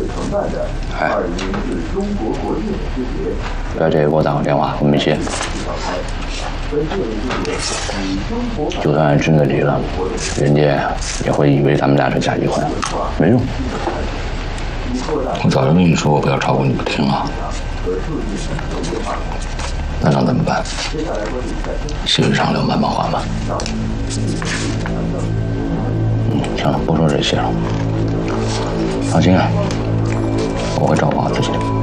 哎，表姐给我打个电话，我没接。就算真的离了，人家也会以为咱们俩是假结婚，没用。 我早就跟你说过不要吵我，你不听啊。 那能怎么办？ 协议上2万还吧。 行了，不说这些了。放心啊，我会照顾好自己的。